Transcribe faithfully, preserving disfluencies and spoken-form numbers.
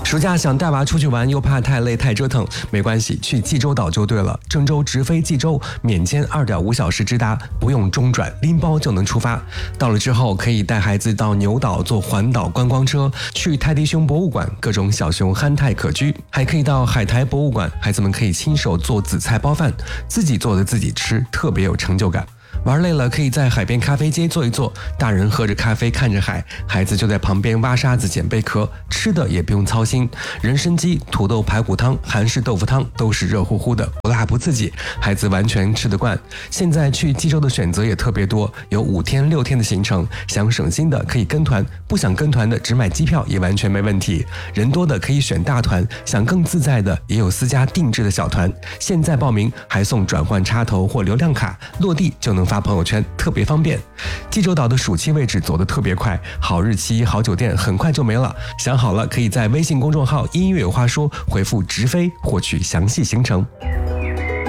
暑假想带娃出去玩，又怕太累太折腾，没关系，去济州岛就对了。郑州直飞济州，免签二点五小时直达，不用中转，拎包就能出发。到了之后，可以带孩子到牛岛坐环岛观光车，去泰迪熊博物馆，各种小熊憨态可掬，还可以到海苔博物馆，孩子们可以亲手做紫菜包饭，自己做的自己吃，特别有成就感。玩累了，可以在海边咖啡街坐一坐，大人喝着咖啡看着海，孩子就在旁边挖沙子捡贝壳，吃的也不用操心。人参鸡、土豆排骨汤、韩式豆腐汤都是热乎乎的，不辣不刺激，孩子完全吃得惯。现在去济州的选择也特别多，有五天六天的行程，想省心的可以跟团，不想跟团的只买机票也完全没问题。人多的可以选大团，想更自在的也有私家定制的小团。现在报名还送转换插头或流量卡，落地就能发朋友圈，特别方便。济州岛的暑期位置走得特别快，好日期好酒店很快就没了，想好了可以在微信公众号音乐有话说回复直飞获取详细行程。